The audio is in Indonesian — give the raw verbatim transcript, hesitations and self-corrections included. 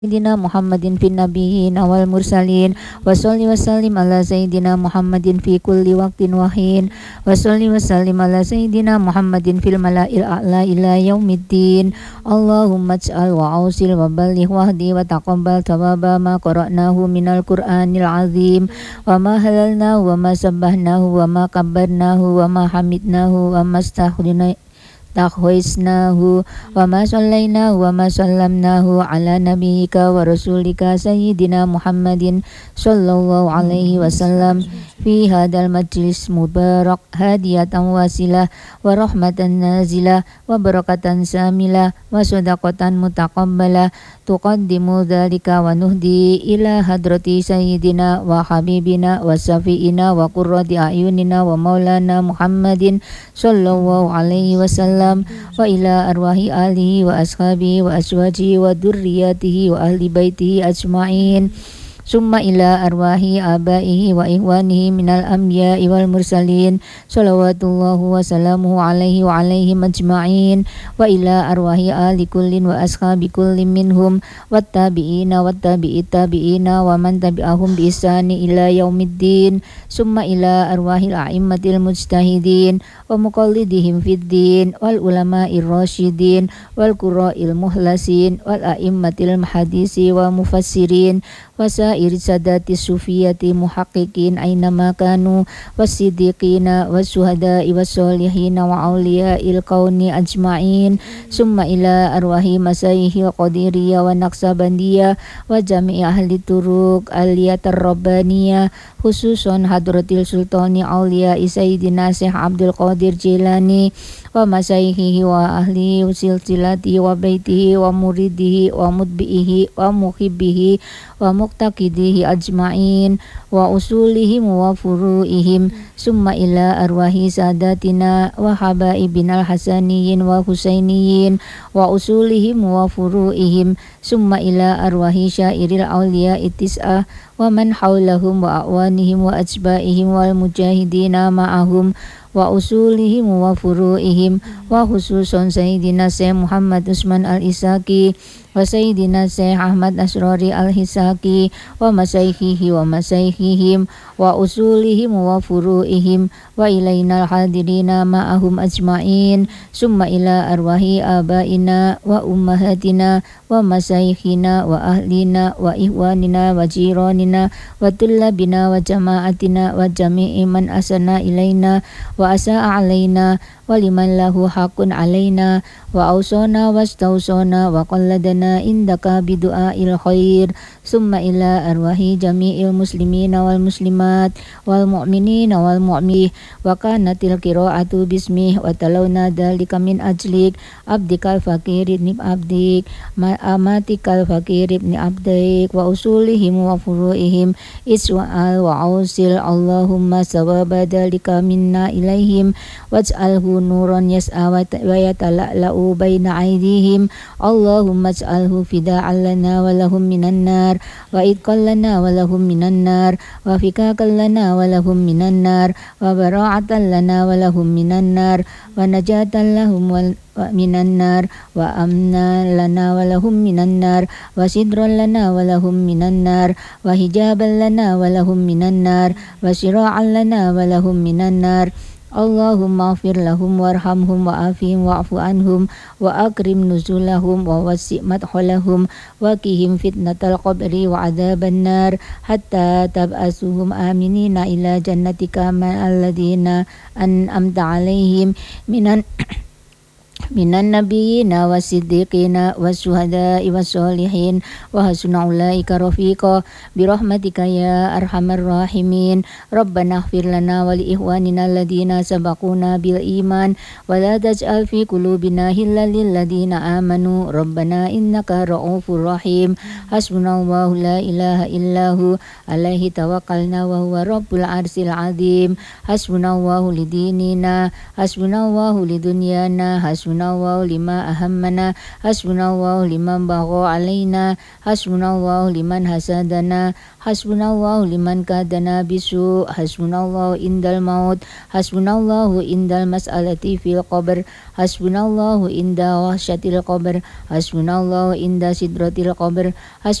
Sayyidina Muhammadin fin nabiyyin wal mursalin wa sholli wa sallim ala sayyidina Muhammadin fi kulli waqtin wa hin wa sholli wa sallim ala sayyidina Muhammadin fil mala'il a'la ila yaumiddin. Allahumma ij'al wa ausil wa balligh wahdi wa taqabbal thawaba ma qara'nahu minal qur'anil azim wa ma halalnahu wa ma sabbahnahu wa ma kabbarnahu wa ma hamidnahu wa ma astaghfirnahu takhwaisnahu wa ma sallainahu wa ma sallamnahu ala nabiyyika wa rasulika sayyidina Muhammadin sallallahu alaihi wasallam fi hadal majlis mubarak hadiyatan wasilah wa rahmatan nazilah wa barakatan samilah wa sadaqatan mutaqabbalah tuqaddimu dhalika wa nuhdi ila hadrati sayyidina wa habibina wa safiina wa qurrati a'yunina wa maulana Muhammadin sallallahu alaihi wasallam wa ila arwahi alihi wa ashabihi wa aswajihi wa durriyatihi wa ahli baitihi ajma'in summa ila arwahi abaihi wa ihwanihi minal anbiya'i wal mursalin salawatullahu wa salamuhu alaihi wa alaihim ajma'in wa ila arwahi ali kullin wa ashabi kullin minhum wattabi'ina wattabi'it tabi'ina wa man tabi'ahum bi ihsani ila yaumiddin summa ila arwahil a'immatil mujtahidin wa muqallidihim fid din wal ulama'ir rasyidin wal qurra'il muhlasin wal a'immatil muhaddisi wa mufassirin wasairi sadati sufiyati muhaqqiqin aynama kanu wasiddiqina wasuhada'i wasolihina wa awliya'il qawni ajma'in summa ila arwahi masayihil qadiriyah wa naqsabandiyah wa jami'i ahli turuk aliyatar rabbaniyah khususon hadratil sultani awliya sayyidina Syekh Abdul Qadir Jilani wa masyaikhihi wa ahli silsilati wa baitihi wa muridihi wa mudbi'ihi wa muhibbihi wa muqtaqidihi ajma'in wa usulihim wa furu'ihim summa ila arwahi sadatina wa habaibinal hasaniyin wa husainiyin wa usulihim wa furu'ihim summa ila arwahi syairil awliya itis'ah wa man hawlahum wa a'wanihim wa ajba'ihim wal mujahidina ma'ahum wa usulihim wa furu'ihim wa khususon Sayyidina Syekh Muhammad Usman al-Isaki wa Sayyidina Syekh Ahmad Asrori al-Hisaki wa masaikhihi wa masaikhihim wa usulihim wa furu'ihim wa ilainal hadirina ma'ahum ajma'in summa ila arwahi abaina wa ummahatina wa masaikhina wa ahlina wa ihwanina wa jiranina wa tullabina wa jama'atina wa jami'i man asana ilaina wa asa'a alaina wa liman lahu haqqun alaina wa awsana wastawsana wa qalladana indaka bidu'ail khair summa ila arwahi jami'il muslimina wal muslimat wal mu'minina wal mu'min wa kanatil qira'atu bismih wa talawna dhalika min ajlik abdikal fakir ibn abdik ma amatikal fakir ibn abdik wa usulihim wa furu'ihim iswa'al wa ausil Allahumma sawaba dhalika minna ilaihim waj'alhu nuran yas'a wa yatala'la'u baina aydihim Allahumma ij'alhu fida'an lana wa lahum minan nar wa idqan lana wa lahum minan nar wa fikakan lana wa lahum minan nar wa bara'atan lana wa lahum minan nar wa najatan lahum wa minan nar wa amna lana wa lahum minan nar wa sidran lana wa lahum minan nar wa hijaban lana wa lahum minan nar wa sira'an lana wa lahum minan nar Allahumma afir lahum warhamhum wa afihim wa'fu anhum wa akrim nuzulahum wa wasi' madkhalahum wa qihim fitnatal qabri wa adzaban nar hatta tab'asuhum aminina ila jannatika ma'al ladina an'amta alaihim minan minan nabiyyina wasiddiqina wasyuhada'i wassolihin wa hasuna ulaika rafiqa birahmatika ya arhamar rahimin rabbana ighfir lana wa li ikhwanina alladhina sabaquna bil iman wa la taj'al fi qulubina ghillan lil ladzina amanu rabbana innaka ra'ufur rahim hasbunallahu la ilaha illahu alaihi tawakkalna wa huwa rabbul arsyil azim hasbunallahu lidinina hasbunallahu lidunyana hasbunallahu Hasbunallahu lima ahammana, Hasbunallahu liman bagha alaina, Hasbunallahu liman hasadana, Hasbunallahu liman kadana bisu, Hasbunallahu indal maut, Hasbunallahu indal mas'alati fil qabr, Hasbunallahu inda wahsyatil qabr, Hasbunallahu inda sidratil qabr,